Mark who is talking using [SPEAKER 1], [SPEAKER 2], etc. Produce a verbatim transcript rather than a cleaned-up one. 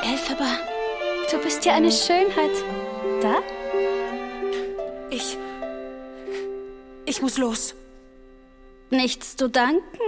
[SPEAKER 1] Elphaba, du bist ja eine Schönheit. Da?
[SPEAKER 2] Ich... Ich muss los.
[SPEAKER 1] Nichts zu danken?